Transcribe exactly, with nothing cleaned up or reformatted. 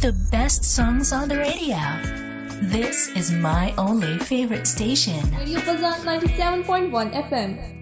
The best songs on the radio. This is my only favorite station. Radio Bazaar ninety-seven point one F M.